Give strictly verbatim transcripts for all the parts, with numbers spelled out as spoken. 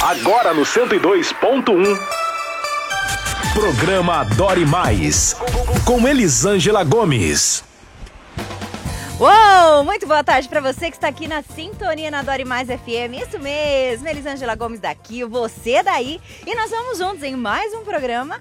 Agora no cento e dois ponto um. Programa Adore Mais, com Elisângela Gomes. Uou, muito boa tarde para você que está aqui na sintonia na Adore Mais F M. Isso mesmo, Elisângela Gomes daqui, você daí. E nós vamos juntos em mais um programa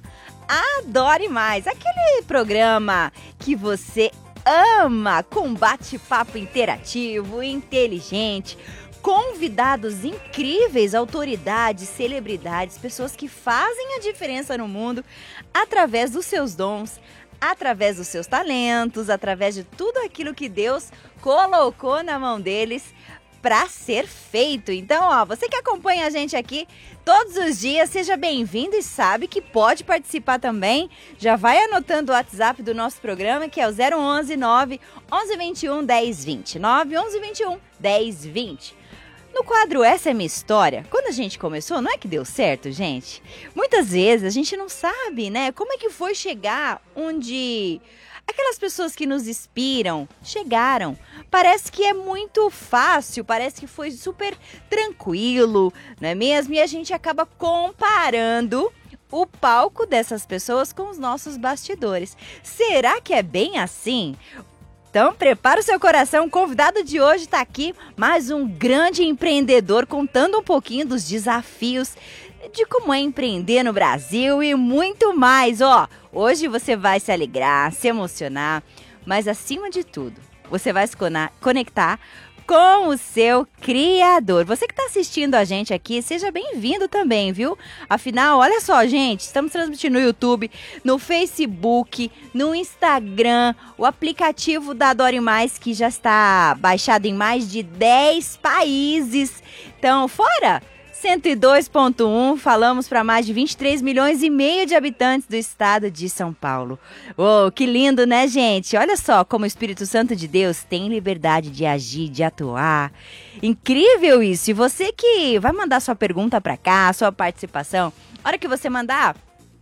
Adore Mais. Aquele programa que você ama, com bate-papo interativo, inteligente, convidados incríveis, autoridades, celebridades, pessoas que fazem a diferença no mundo através dos seus dons, através dos seus talentos, através de tudo aquilo que Deus colocou na mão deles para ser feito. Então, ó, você que acompanha a gente aqui todos os dias, seja bem-vindo e sabe que pode participar também. Já vai anotando o WhatsApp do nosso programa, que é o zero onze, nove onze vinte e um, dez vinte. nove onze vinte e um, dez vinte. No quadro Essa é Minha História, quando a gente começou, não é que deu certo, gente? Muitas vezes a gente não sabe, né, como é que foi chegar onde aquelas pessoas que nos inspiram chegaram. Parece que é muito fácil, parece que foi super tranquilo, não é mesmo? E a gente acaba comparando o palco dessas pessoas com os nossos bastidores. Será que é bem assim? Então, prepara o seu coração, o convidado de hoje está aqui, mais um grande empreendedor, contando um pouquinho dos desafios de como é empreender no Brasil e muito mais. Ó, hoje você vai se alegrar, se emocionar, mas acima de tudo, você vai se conectar com o seu Criador. Você que está assistindo a gente aqui, seja bem-vindo também, viu? Afinal, olha só, gente, estamos transmitindo no YouTube, no Facebook, no Instagram, o aplicativo da Adore Mais, que já está baixado em mais de dez países. Então, fora cento e dois ponto um, falamos para mais de vinte e três milhões e meio de habitantes do estado de São Paulo. Oh, que lindo, né, gente? Olha só como o Espírito Santo de Deus tem liberdade de agir, de atuar. Incrível isso! E você que vai mandar sua pergunta para cá, sua participação, a hora que você mandar,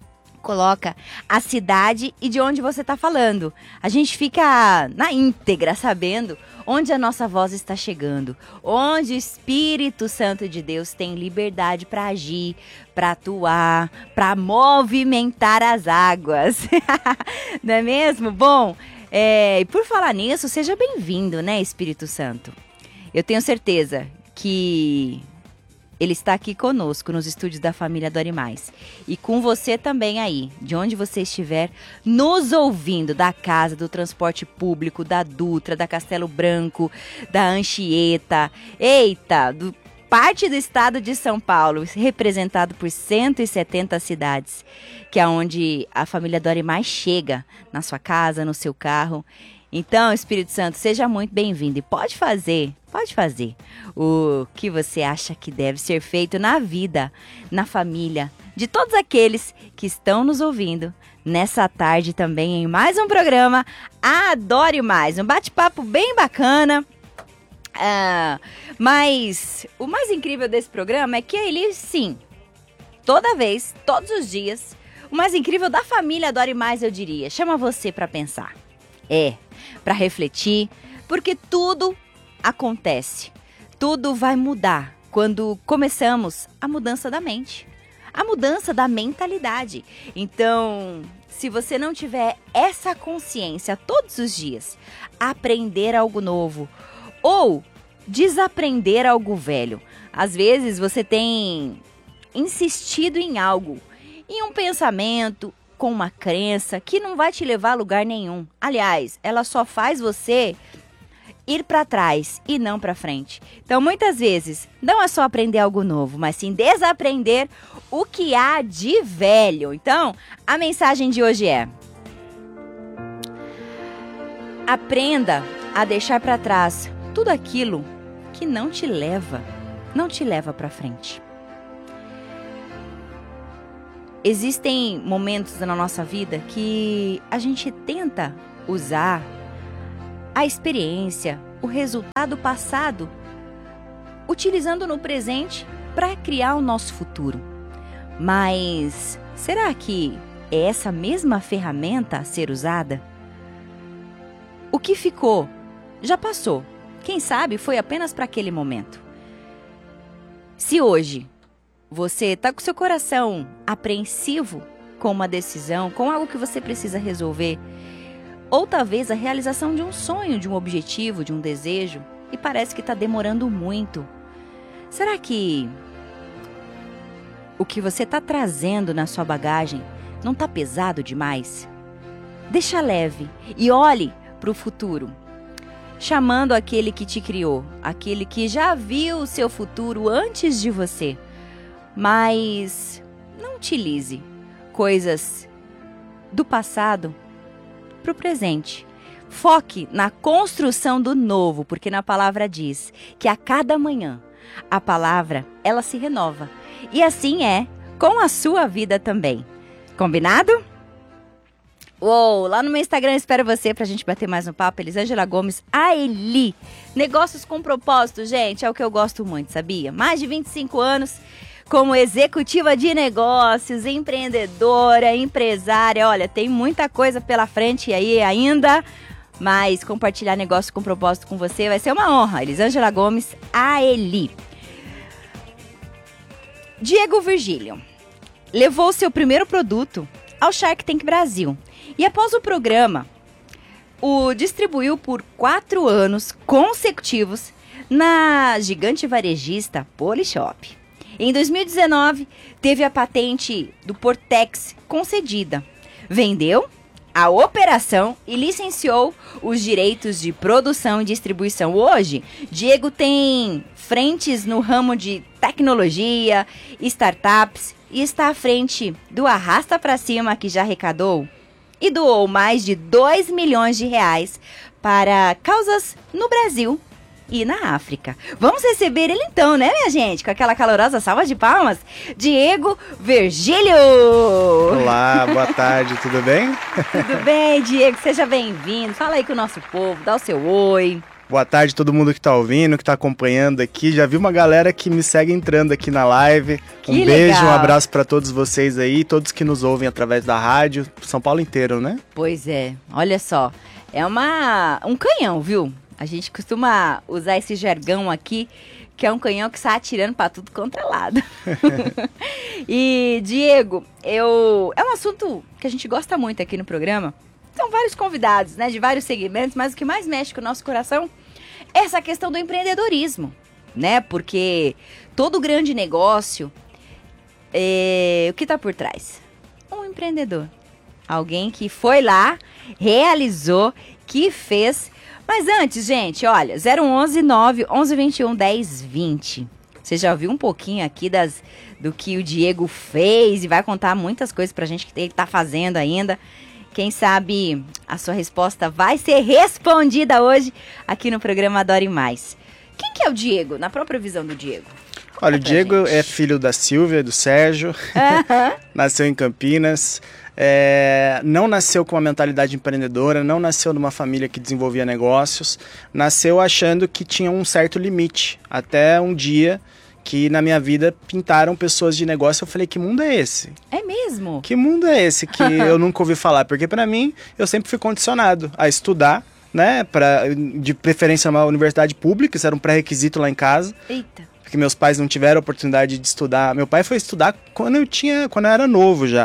coloca a cidade e de onde você está falando. A gente fica na íntegra sabendo onde a nossa voz está chegando, onde o Espírito Santo de Deus tem liberdade para agir, para atuar, para movimentar as águas. Não é mesmo? Bom, é, e por falar nisso, seja bem-vindo, né, Espírito Santo? Eu tenho certeza que Ele está aqui conosco nos estúdios da família Adore Mais. E com você também aí, de onde você estiver, nos ouvindo, da casa, do transporte público, da Dutra, da Castelo Branco, da Anchieta, eita, do, parte do estado de São Paulo, representado por cento e setenta cidades, que é onde a família Adore Mais chega, na sua casa, no seu carro. Então, Espírito Santo, seja muito bem-vindo e pode fazer, pode fazer o que você acha que deve ser feito na vida, na família, de todos aqueles que estão nos ouvindo nessa tarde também em mais um programa Adore Mais, um bate-papo bem bacana. Ah, mas o mais incrível desse programa é que ele, sim, toda vez, todos os dias, o mais incrível da família Adore Mais, eu diria, chama você para pensar. É, para refletir, porque tudo acontece, tudo vai mudar quando começamos a mudança da mente, a mudança da mentalidade. Então, se você não tiver essa consciência todos os dias, aprender algo novo ou desaprender algo velho, às vezes você tem insistido em algo, em um pensamento, com uma crença que não vai te levar a lugar nenhum. Aliás, ela só faz você ir para trás e não para frente. Então, muitas vezes, não é só aprender algo novo, mas sim desaprender o que há de velho. Então, a mensagem de hoje é: aprenda a deixar para trás tudo aquilo que não te leva, não te leva para frente. Existem momentos na nossa vida que a gente tenta usar a experiência, o resultado passado, utilizando no presente para criar o nosso futuro. Mas será que é essa mesma ferramenta a ser usada? O que ficou já passou. Quem sabe foi apenas para aquele momento. Se hoje você tá com seu coração apreensivo com uma decisão, com algo que você precisa resolver, ou talvez a realização de um sonho, de um objetivo, de um desejo, e parece que está demorando muito. Será que o que você está trazendo na sua bagagem não está pesado demais? Deixa leve e olhe para o futuro, chamando aquele que te criou, aquele que já viu o seu futuro antes de você. Mas não utilize coisas do passado para o presente. Foque na construção do novo, porque na palavra diz que a cada manhã a palavra, ela se renova. E assim é com a sua vida também. Combinado? Uou, lá no meu Instagram espero você pra gente bater mais um papo. Elisângela Gomes, a Eli. Negócios com propósito, gente, é o que eu gosto muito, sabia? Mais de vinte e cinco anos como executiva de negócios, empreendedora, empresária. Olha, tem muita coisa pela frente aí ainda, mas compartilhar negócio com propósito com você vai ser uma honra. Elisângela Gomes, a Eli. Diego Virgílio levou seu primeiro produto ao Shark Tank Brasil e após o programa, o distribuiu por quatro anos consecutivos na gigante varejista Polishop. Em dois mil e dezenove, teve a patente do Portex concedida. Vendeu a operação e licenciou os direitos de produção e distribuição. Hoje, Diego tem frentes no ramo de tecnologia, startups e está à frente do Arrasta Pra Cima, que já arrecadou e doou mais de dois milhões de reais para causas no Brasil e na África. Vamos receber ele então, né, minha gente? Com aquela calorosa salva de palmas, Diego Virgílio! Olá, boa tarde, tudo bem? Tudo bem, Diego? Seja bem-vindo. Fala aí com o nosso povo, dá o seu oi. Boa tarde a todo mundo que tá ouvindo, que tá acompanhando aqui. Já vi uma galera que me segue entrando aqui na live. Que um legal. Beijo, um abraço para todos vocês aí, todos que nos ouvem através da rádio, São Paulo inteiro, né? Pois é, olha só, é uma, um canhão, viu? A gente costuma usar esse jargão aqui, que é um canhão que sai atirando para tudo quanto é lado. E, Diego, eu, é um assunto que a gente gosta muito aqui no programa. São vários convidados, né, de vários segmentos, mas o que mais mexe com o nosso coração é essa questão do empreendedorismo, né? Porque todo grande negócio, é, o que está por trás? Um empreendedor. Alguém que foi lá, realizou, que fez. Mas antes, gente, olha, zero onze, nove, onze, vinte e um, dez, vinte. Você já viu um pouquinho aqui das, do que o Diego fez e vai contar muitas coisas pra gente que ele tá fazendo ainda. Quem sabe a sua resposta vai ser respondida hoje aqui no programa Adore Mais. Quem que é o Diego, na própria visão do Diego? Olha, o Diego gente. é filho da Silvia, do Sérgio, Uh-huh. nasceu em Campinas, é, não nasceu com uma mentalidade empreendedora, não nasceu numa família que desenvolvia negócios, nasceu achando que tinha um certo limite, até um dia que na minha vida pintaram pessoas de negócio. Eu falei, que mundo é esse? É mesmo? Que mundo é esse que eu nunca ouvi falar? Porque pra mim, eu sempre fui condicionado a estudar, né, pra, de preferência numa universidade pública, isso era um pré-requisito lá em casa. Eita. Porque meus pais não tiveram oportunidade de estudar. Meu pai foi estudar quando eu tinha, quando eu era novo já.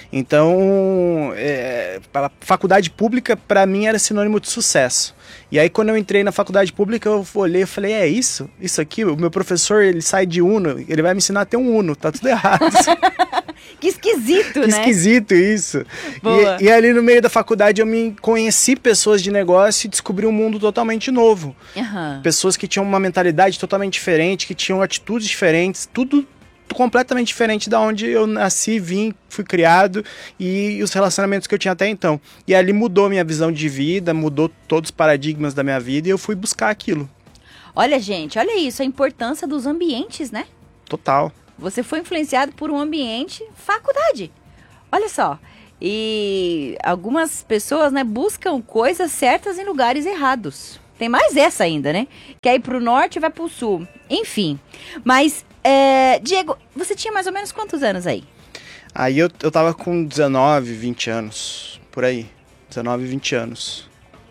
Então, é, a faculdade pública para mim era sinônimo de sucesso. E aí quando eu entrei na faculdade pública, eu olhei e falei, é isso? Isso aqui? O meu professor, ele sai de Uno, ele vai me ensinar a ter um Uno, tá tudo errado. Que esquisito, que né? esquisito isso. Boa. E, e ali no meio da faculdade eu me conheci pessoas de negócio e descobri um mundo totalmente novo. Uhum. Pessoas que tinham uma mentalidade totalmente diferente, que tinham atitudes diferentes, tudo completamente diferente da onde eu nasci, vim, fui criado e os relacionamentos que eu tinha até então. E ali mudou a minha visão de vida, mudou todos os paradigmas da minha vida e eu fui buscar aquilo. Olha, gente, olha isso, a importância dos ambientes, né? Total. Você foi influenciado por um ambiente faculdade. Olha só. E algumas pessoas, né, buscam coisas certas em lugares errados. Tem mais essa ainda, né? Quer ir pro norte e vai pro sul. Enfim. Mas, é, Diego, você tinha mais ou menos quantos anos aí? Aí eu, eu tava com dezenove, vinte anos, por aí. dezenove, vinte anos.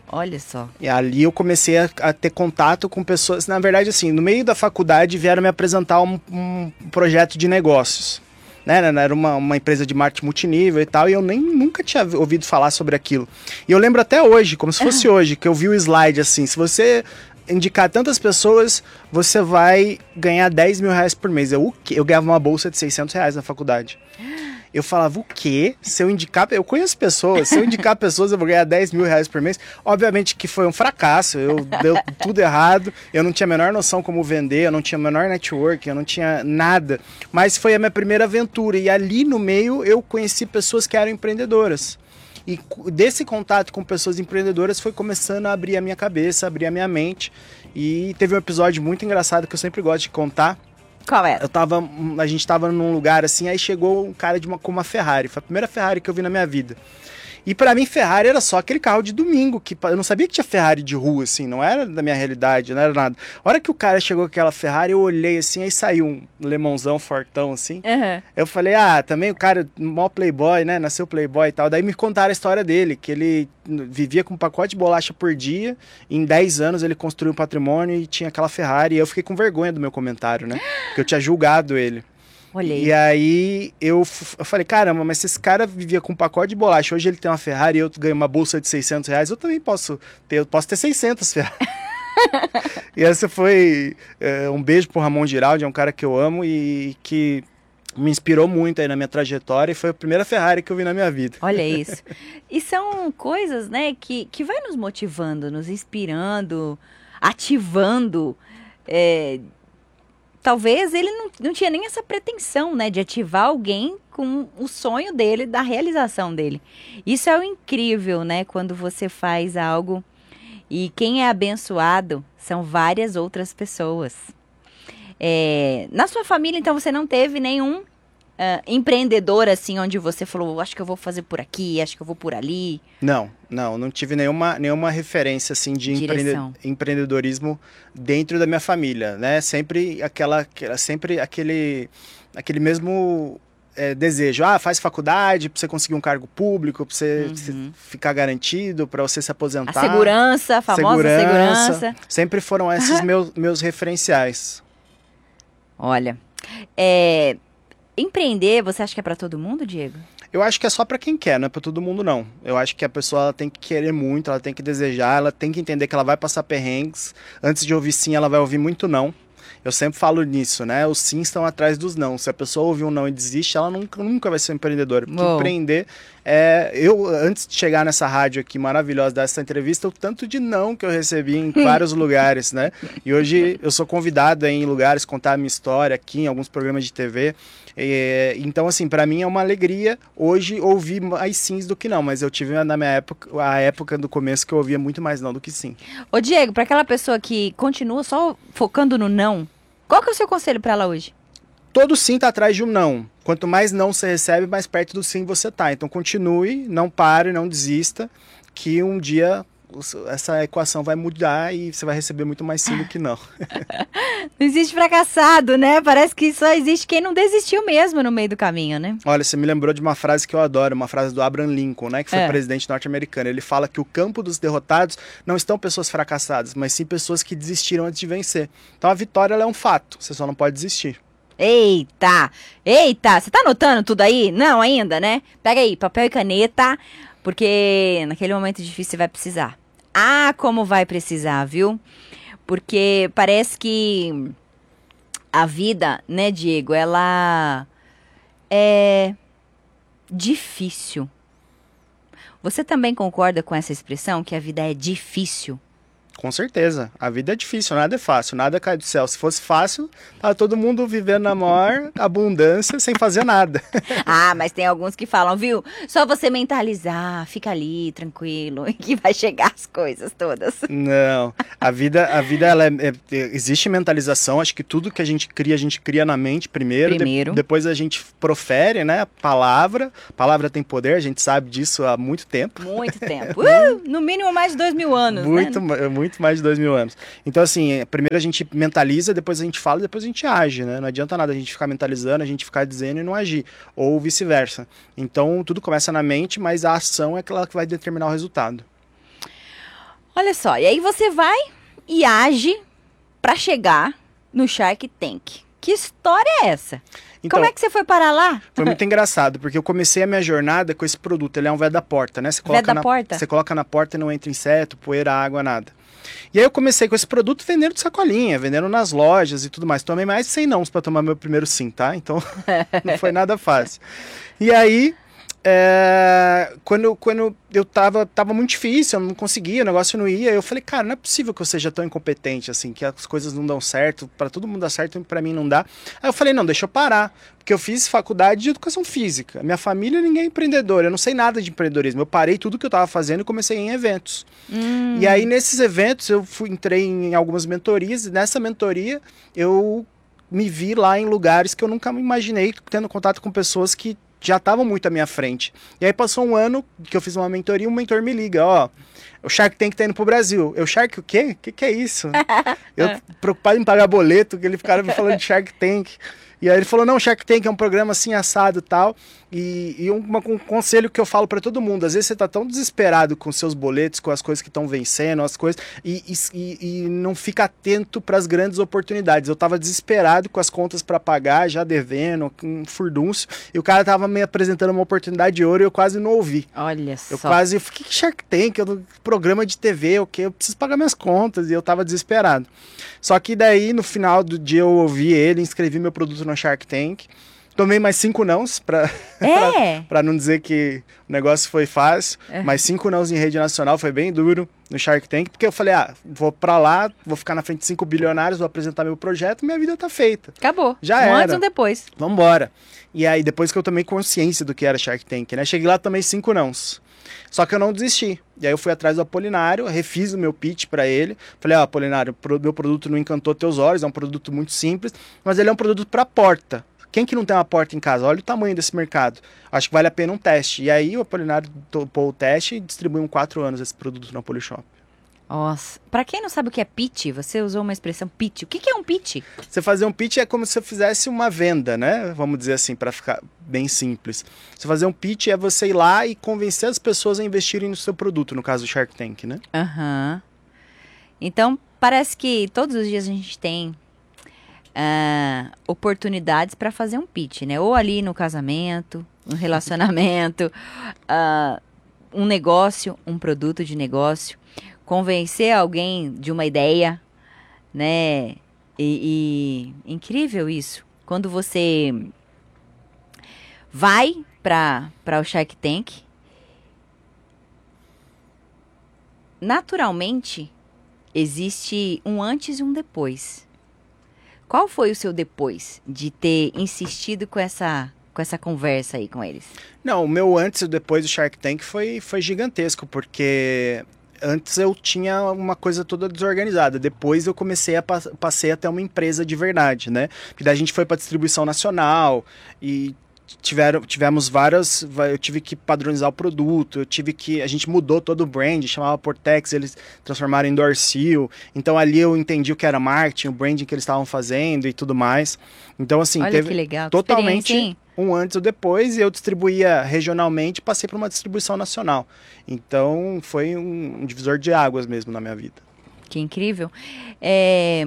Olha só. E ali eu comecei a, a ter contato com pessoas. Na verdade, assim, no meio da faculdade vieram me apresentar um, um projeto de negócios. Né? Era uma, uma empresa de marketing multinível e tal, e eu nem nunca tinha ouvido falar sobre aquilo. E eu lembro até hoje, como se fosse hoje, que eu vi o slide assim, se você indicar tantas pessoas, você vai ganhar dez mil reais por mês. Eu, o quê? Eu ganhava uma bolsa de seiscentos reais na faculdade. Eu falava, o quê? Se eu indicar... Eu conheço pessoas, se eu indicar pessoas, eu vou ganhar dez mil reais por mês. Obviamente que foi um fracasso, eu deu tudo errado, eu não tinha a menor noção como vender, eu não tinha a menor network, eu não tinha nada. Mas foi a minha primeira aventura, e ali no meio eu conheci pessoas que eram empreendedoras. E desse contato com pessoas empreendedoras foi começando a abrir a minha cabeça, abrir a minha mente. E teve um episódio muito engraçado que eu sempre gosto de contar. Qual é? Eu tava, a gente tava num lugar assim, aí chegou um cara de uma, com uma Ferrari. Foi a primeira Ferrari que eu vi na minha vida. E pra mim, Ferrari era só aquele carro de domingo, que eu não sabia que tinha Ferrari de rua, assim, não era da minha realidade, não era nada. A hora que o cara chegou com aquela Ferrari, eu olhei assim, aí saiu um lemãozão fortão, assim. Uhum. Eu falei, ah, também o cara, mó playboy, né, nasceu playboy e tal. Daí me contaram a história dele, que ele vivia com um pacote de bolacha por dia, e em dez anos ele construiu um patrimônio e tinha aquela Ferrari, e eu fiquei com vergonha do meu comentário, né, porque eu tinha julgado ele. Olhei. E aí eu, eu falei, caramba, mas se esse cara vivia com um pacote de bolacha, hoje ele tem uma Ferrari e eu ganho uma bolsa de seiscentos reais, eu também posso ter, eu posso ter seiscentos Ferrari. E essa foi é, um beijo pro Ramon Giraldi, é um cara que eu amo e que me inspirou muito aí na minha trajetória, e foi a primeira Ferrari que eu vi na minha vida. Olha isso. E são coisas, né, que, que vai nos motivando, nos inspirando, ativando. É, talvez ele não, não tinha nem essa pretensão, né, de ativar alguém com o sonho dele, da realização dele. Isso é o incrível, né, quando você faz algo e quem é abençoado são várias outras pessoas. É, na sua família, então, você não teve nenhum uh, empreendedor, assim, onde você falou, acho que eu vou fazer por aqui, acho que eu vou por ali? Não, não, não tive nenhuma, nenhuma referência, assim, de empreende, empreendedorismo dentro da minha família, né? Sempre aquela, sempre aquele, aquele mesmo é, desejo, ah, faz faculdade para você conseguir um cargo público, para você, uhum. você ficar garantido, para você se aposentar. A segurança, a famosa segurança. segurança. Sempre foram esses meus, meus referenciais. Olha, é, empreender, você acha que é para todo mundo, Diego? Eu acho que é só para quem quer, não é para todo mundo não. Eu acho que a pessoa ela tem que querer muito, ela tem que desejar, ela tem que entender que ela vai passar perrengues. Antes de ouvir sim, ela vai ouvir muito não. Eu sempre falo nisso, né? Os sim estão atrás dos não. Se a pessoa ouvir um não e desiste, ela nunca, nunca vai ser empreendedora. Porque Uou. empreender é... Eu, antes de chegar nessa rádio aqui maravilhosa, dessa entrevista, o tanto de não que eu recebi em vários lugares, né? E hoje eu sou convidado em lugares, contar a minha história aqui, em alguns programas de T V. E, então, assim, para mim é uma alegria hoje ouvir mais sims do que não. Mas eu tive na minha época, a época do começo que eu ouvia muito mais não do que sim. Ô, Diego, para aquela pessoa que continua só focando no não, qual que é o seu conselho para ela hoje? Todo sim tá atrás de um não. Quanto mais não você recebe, mais perto do sim você tá. Então continue, não pare, não desista, que um dia essa equação vai mudar e você vai receber muito mais sim do que não. Não existe fracassado, né? Parece que só existe quem não desistiu mesmo no meio do caminho, né? Olha, você me lembrou de uma frase que eu adoro, uma frase do Abraham Lincoln, né? Que foi é. presidente norte-americano. Ele fala que o campo dos derrotados não estão pessoas fracassadas, mas sim pessoas que desistiram antes de vencer. Então a vitória ela é um fato, você só não pode desistir. Eita! Eita! Você tá anotando tudo aí? Não, ainda, né? Pega aí, papel e caneta, porque naquele momento difícil você vai precisar. Ah, como vai precisar, viu? Porque parece que a vida, né, Diego, ela é difícil. Você também concorda com essa expressão, que a vida é difícil? Com certeza. A vida é difícil, nada é fácil, nada cai do céu. Se fosse fácil, tá todo mundo vivendo na maior abundância sem fazer nada. Ah, mas tem alguns que falam, viu? Só você mentalizar, fica ali, tranquilo, que vai chegar as coisas todas. Não, a vida, a vida ela é, é, existe mentalização, acho que tudo que a gente cria, a gente cria na mente primeiro. Primeiro. De, depois a gente profere, né, a palavra. A palavra tem poder, a gente sabe disso há muito tempo. Muito tempo. Uh, no mínimo mais de dois mil anos, muito, né? Muito. Muito mais de dois mil anos. Então, assim, primeiro a gente mentaliza, depois a gente fala, depois a gente age, né? Não adianta nada a gente ficar mentalizando, a gente ficar dizendo e não agir. Ou vice-versa. Então, tudo começa na mente, mas a ação é aquela que vai determinar o resultado. Olha só, e aí você vai e age pra chegar no Shark Tank. Que história é essa? Então, como é que você foi parar lá? Foi muito engraçado, porque eu comecei a minha jornada com esse produto. Ele é um véio da porta, né? Você coloca Véio da na, porta? Você coloca na porta e não entra inseto, poeira, água, nada. E aí eu comecei com esse produto vendendo de sacolinha, vendendo nas lojas e tudo mais. Tomei mais de cem nãos para tomar meu primeiro sim, tá? Então não foi nada fácil. E aí, é, quando, quando eu tava, tava muito difícil, eu não conseguia, o negócio não ia, eu falei, cara, não é possível que eu seja tão incompetente assim, que as coisas não dão certo, para todo mundo dá certo e para mim não dá. Aí eu falei, não, deixa eu parar, porque eu fiz faculdade de educação física. Minha família, ninguém é empreendedor, eu não sei nada de empreendedorismo. Eu parei tudo que eu tava fazendo e comecei em eventos. Hum. E aí, nesses eventos, eu fui, entrei em algumas mentorias, e nessa mentoria eu me vi lá em lugares que eu nunca me imaginei, tendo contato com pessoas que já estavam muito à minha frente. E aí passou um ano que eu fiz uma mentoria, um mentor me liga, ó, o Shark Tank tá indo pro Brasil. Eu, Shark o quê? O que que é isso? Eu preocupado em pagar boleto, que ele ficava me falando de Shark Tank. E aí ele falou, não, Shark Tank é um programa assim, assado e tal. E, e um, uma, um conselho que eu falo pra todo mundo, às vezes você tá tão desesperado com seus boletos, com as coisas que estão vencendo, as coisas, e, e, e não fica atento pras grandes oportunidades. Eu tava desesperado com as contas pra pagar, já devendo, com um furdúncio, e o cara tava me apresentando uma oportunidade de ouro e eu quase não ouvi. Olha só. Eu quase, eu fiquei, que Shark Tank? Eu, programa de T V, o quê? Eu preciso pagar minhas contas, e eu tava desesperado. Só que daí, no final do dia, eu ouvi ele, inscrevi meu produto no Shark Tank. Tomei mais cinco nãos, pra, é. pra não dizer que o negócio foi fácil. É. Mais cinco nãos em rede nacional, foi bem duro no Shark Tank. Porque eu falei, ah, vou pra lá, vou ficar na frente de cinco bilionários, vou apresentar meu projeto, minha vida tá feita. Acabou. Já um era. Antes ou depois. Vambora. E aí, depois que eu tomei consciência do que era Shark Tank, né? Cheguei lá, tomei cinco nãos. Só que eu não desisti. E aí eu fui atrás do Apolinário, refiz o meu pitch para ele. Falei, ó, ah, Apolinário, meu produto não encantou teus olhos, é um produto muito simples, mas ele é um produto para porta. Quem que não tem uma porta em casa? Olha o tamanho desse mercado. Acho que vale a pena um teste. E aí o Apolinário topou o teste e distribuiu em quatro anos esse produto no Apolishop. Nossa, pra quem não sabe o que é pitch, você usou uma expressão pitch. O que, que é um pitch? Você fazer um pitch é como se você fizesse uma venda, né? Vamos dizer assim, para ficar bem simples. Você fazer um pitch é você ir lá e convencer as pessoas a investirem no seu produto, no caso do Shark Tank, né? Aham. Uhum. Então, parece que todos os dias a gente tem uh, oportunidades para fazer um pitch, né? Ou ali no casamento, no relacionamento, uh, um negócio, um produto de negócio. Convencer alguém de uma ideia, né? E, e incrível isso. Quando você vai para para o Shark Tank, naturalmente existe um antes e um depois. Qual foi o seu depois de ter insistido com essa com essa conversa aí com eles? Não, o meu antes e o depois do Shark Tank foi foi gigantesco, porque antes eu tinha uma coisa toda desorganizada. Depois eu comecei a passei até uma empresa de verdade, né? Porque daí a gente foi para distribuição nacional e tiveram, tivemos várias... Eu tive que padronizar o produto, eu tive que... A gente mudou todo o brand, chamava Portex, eles transformaram em Dorsil. Então ali eu entendi o que era marketing, o branding que eles estavam fazendo e tudo mais. Então assim, olha teve que legal, totalmente um antes ou depois, e eu distribuía regionalmente, passei para uma distribuição nacional. Então foi um, um divisor de águas mesmo na minha vida. Que incrível. É...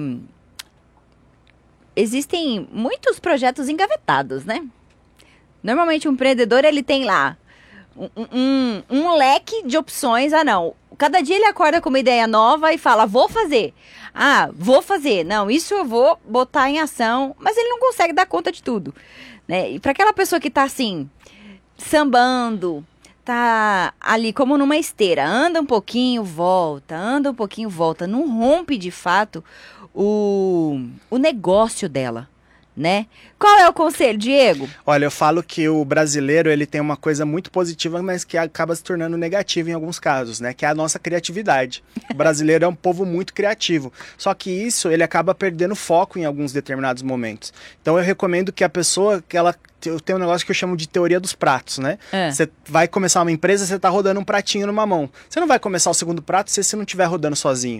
Existem muitos projetos engavetados, né? Normalmente um empreendedor, ele tem lá um, um, um leque de opções. Ah, não. Cada dia ele acorda com uma ideia nova e fala, vou fazer. Ah, vou fazer. Não, isso eu vou botar em ação. Mas ele não consegue dar conta de tudo, né? E para aquela pessoa que tá assim, sambando, tá ali como numa esteira, anda um pouquinho, volta, anda um pouquinho, volta, não rompe de fato o, o negócio dela, né? Qual é o conselho, Diego? Olha, eu falo que o brasileiro, ele tem uma coisa muito positiva, mas que acaba se tornando negativa em alguns casos, né? Que é a nossa criatividade. O brasileiro é um povo muito criativo. Só que isso, ele acaba perdendo foco em alguns determinados momentos. Então eu recomendo que a pessoa, que ela... Eu tenho um negócio que eu chamo de teoria dos pratos, né? É. Você vai começar uma empresa, você tá rodando um pratinho numa mão. Você não vai começar o segundo prato se você não estiver rodando sozinho.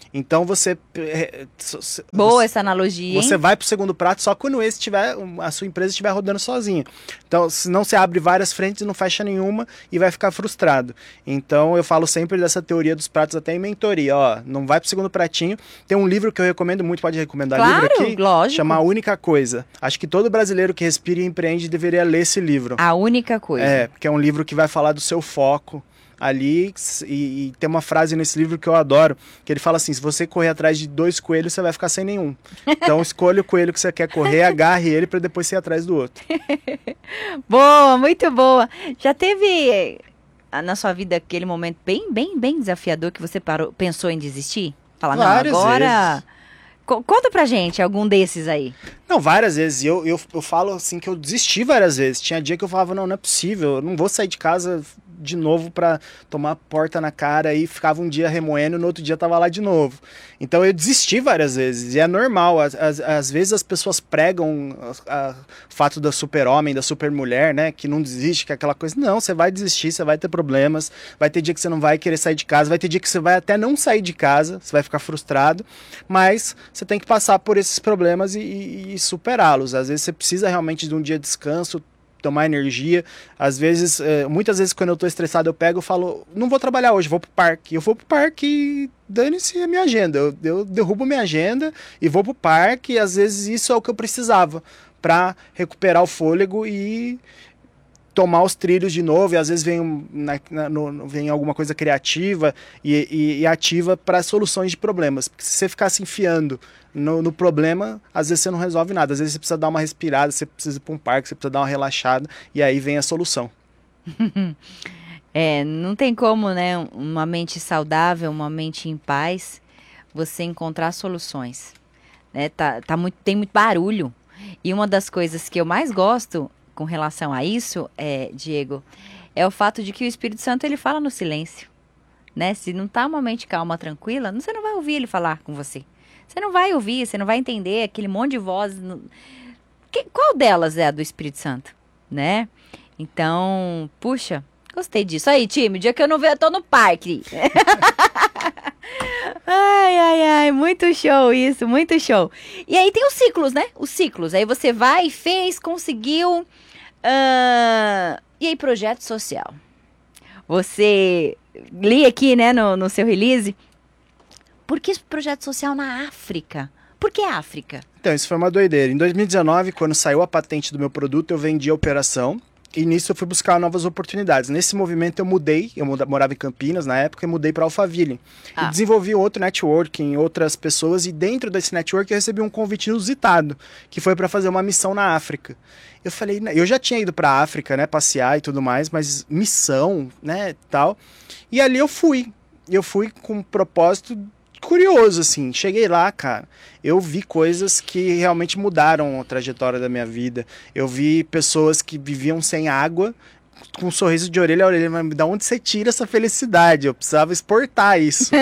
Então você... Boa você, essa analogia, hein? Você vai pro segundo prato só quando esse tiver, a sua empresa estiver rodando sozinha. Então, senão você abre várias frentes e não fecha nenhuma e vai ficar frustrado. Então, eu falo sempre dessa teoria dos pratos até em mentoria. Ó, não vai pro segundo pratinho. Tem um livro que eu recomendo muito, pode recomendar claro, livro aqui? Lógico. Chama A Única Coisa. Acho que todo brasileiro que respira e empreende deveria ler esse livro. A Única Coisa. É, porque é um livro que vai falar do seu foco ali, e, e tem uma frase nesse livro que eu adoro, que ele fala assim: se você correr atrás de dois coelhos, você vai ficar sem nenhum. Então escolha o coelho que você quer correr, agarre ele para depois você ir atrás do outro. Boa, muito boa. Já teve na sua vida aquele momento bem, bem, bem desafiador que você parou, pensou em desistir? Falar, Várias não, agora... vezes. Conta pra gente algum desses aí. Não, várias vezes. Eu, eu, eu falo assim que eu desisti várias vezes. Tinha dia que eu falava, não, não é possível, eu não vou sair de casa de novo pra tomar porta na cara, e ficava um dia remoendo e no outro dia tava lá de novo. Então eu desisti várias vezes, e é normal. Às, às, às vezes as pessoas pregam o fato da super-homem, da super-mulher, né, que não desiste, que é aquela coisa. Não, você vai desistir, você vai ter problemas, vai ter dia que você não vai querer sair de casa, vai ter dia que você vai até não sair de casa, você vai ficar frustrado, mas você tem que passar por esses problemas e, e, e superá-los. Às vezes você precisa realmente de um dia de descanso, tomar energia. Às vezes, é, muitas vezes quando eu tô estressado, eu pego e falo, não vou trabalhar hoje, vou pro parque. Eu vou pro parque e dane-se a minha agenda. Eu, eu derrubo minha agenda e vou pro parque, e às vezes isso é o que eu precisava para recuperar o fôlego e tomar os trilhos de novo. E às vezes vem, na, na, no, vem alguma coisa criativa e, e, e ativa para soluções de problemas. Porque se você ficar se enfiando No, no problema, às vezes você não resolve nada. Às vezes você precisa dar uma respirada, você precisa ir para um parque, você precisa dar uma relaxada, e aí vem a solução. É, não tem como, né, uma mente saudável, uma mente em paz, você encontrar soluções. Né? Tá, tá muito, tem muito barulho. E uma das coisas que eu mais gosto com relação a isso, é, Diego, é o fato de que o Espírito Santo, ele fala no silêncio. Né? Se não tá uma mente calma, tranquila, você não vai ouvir ele falar com você. Você não vai ouvir, você não vai entender aquele monte de vozes. No... Que, qual delas é a do Espírito Santo, né? Então, puxa, gostei disso. Aí, time, o dia que eu não ver, eu tô no parque. Ai, ai, ai, muito show isso, muito show. E aí tem os ciclos, né? Os ciclos. Aí você vai, fez, conseguiu. Uh... E aí, projeto social. Você li aqui, né, no, no seu release... Por que projeto social na África? Por que África? Então, isso foi uma doideira. Em dois mil e dezenove, quando saiu a patente do meu produto, eu vendi a operação. E nisso eu fui buscar novas oportunidades. Nesse movimento eu mudei, eu morava em Campinas na época, e mudei para Alphaville. Ah. E desenvolvi outro networking, outras pessoas, e dentro desse network eu recebi um convite inusitado, que foi para fazer uma missão na África. Eu falei, eu já tinha ido para a África, né, passear e tudo mais, mas missão, né, tal. E ali eu fui. Eu fui com um propósito curioso, assim. Cheguei lá, cara, eu vi coisas que realmente mudaram a trajetória da minha vida. Eu vi pessoas que viviam sem água, com um sorriso de orelha a orelha. Mas da onde você tira essa felicidade? Eu precisava exportar isso.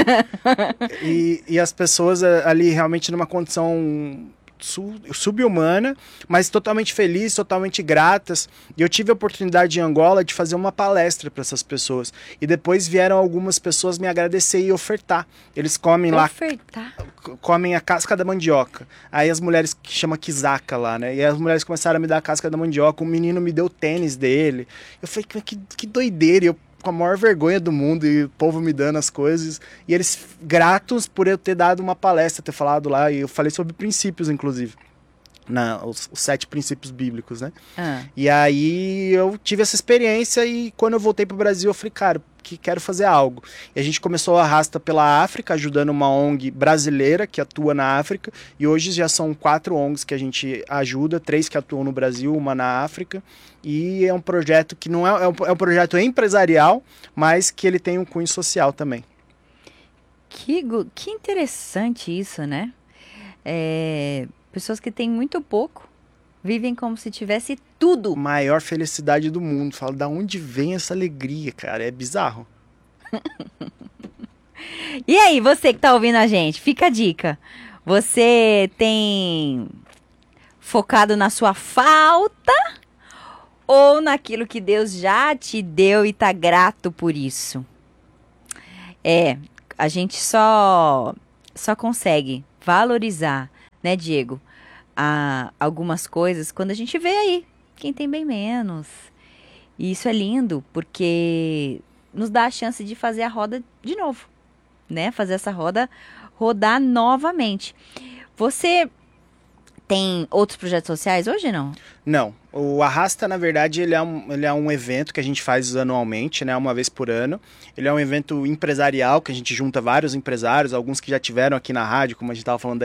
e, e as pessoas ali realmente numa condição sub-humana, mas totalmente felizes, totalmente gratas. E eu tive a oportunidade em Angola de fazer uma palestra para essas pessoas. E depois vieram algumas pessoas me agradecer e ofertar. Eles comem ofertar. lá, comem a casca da mandioca. Aí as mulheres, que chama quizaca lá, né? E as mulheres começaram a me dar a casca da mandioca. Um menino me deu o tênis dele. Eu falei, que, que doideira. E eu, com a maior vergonha do mundo, e o povo me dando as coisas, e eles gratos por eu ter dado uma palestra, ter falado lá, e eu falei sobre princípios, inclusive, na, os, os sete princípios bíblicos, né? Ah. E aí eu tive essa experiência, e quando eu voltei pro Brasil, eu falei, cara, que quero fazer algo. E a gente começou a arrasta pela África, ajudando uma O N G brasileira que atua na África, e hoje já são quatro O N Gs que a gente ajuda, três que atuam no Brasil, uma na África, e é um projeto que não é, é um, é um projeto empresarial, mas que ele tem um cunho social também. Que, que interessante isso, né? É, pessoas que têm muito pouco vivem como se tivesse tudo. Maior felicidade do mundo. Fala, da onde vem essa alegria, cara? É bizarro. E aí, você que tá ouvindo a gente, fica a dica. Você tem focado na sua falta ou naquilo que Deus já te deu e tá grato por isso? É, a gente só, só consegue valorizar, né, Diego, a, algumas coisas quando a gente vê aí quem tem bem menos. E isso é lindo, porque nos dá a chance de fazer a roda de novo, né? Fazer essa roda rodar novamente. Você tem outros projetos sociais hoje, não? Não. O Arrasta, na verdade, ele é, um, ele é um evento que a gente faz anualmente, né? Uma vez por ano. Ele é um evento empresarial, que a gente junta vários empresários, alguns que já tiveram aqui na rádio, como a gente estava falando